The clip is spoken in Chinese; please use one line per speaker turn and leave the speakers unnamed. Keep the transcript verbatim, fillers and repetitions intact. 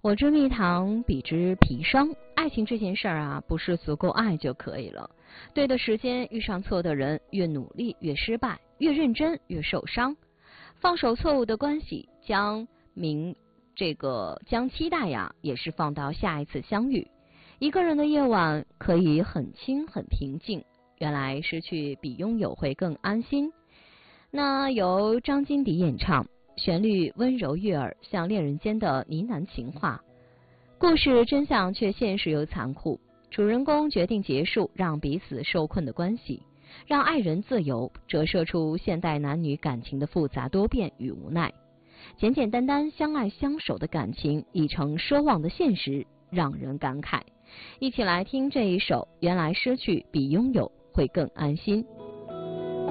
我之蜜糖，彼之砒霜。爱情这件事儿啊，不是足够爱就可以了。对的时间遇上错的人，越努力越失败，越认真越受伤。放手错误的关系，将明这个将期待呀，也是放到下一次相遇。一个人的夜晚可以很轻很平静，原来失去比拥有会更安心。那由张金迪演唱，旋律温柔悦耳，像恋人间的呢喃情话。故事真相却现实又残酷，主人公决定结束让彼此受困的关系，让爱人自由，折射出现代男女感情的复杂多变与无奈。简简单单相爱相守的感情已成奢望的现实，让人感慨。一起来听这一首《原来失去比拥有会更安心》。